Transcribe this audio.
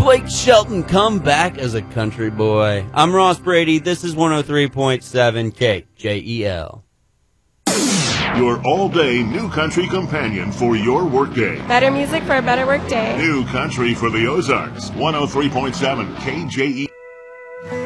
Blake Shelton come back as a country boy? I'm Ross Brady. This is 103.7 KJEL. Your all-day new country companion for your workday. Better music for a better workday. New country for the Ozarks. 103.7 KJEL.